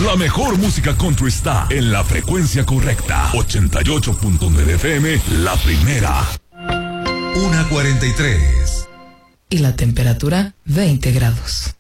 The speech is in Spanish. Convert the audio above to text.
La mejor música country está en la frecuencia correcta. 88.9 FM, la primera. 1:43. Y la temperatura, 20 grados.